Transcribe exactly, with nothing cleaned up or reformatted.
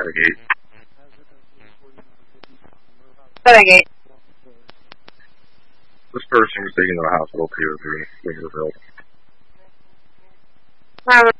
the gate. Stargate. This person was taken to the hospital too. They're in the building. Um,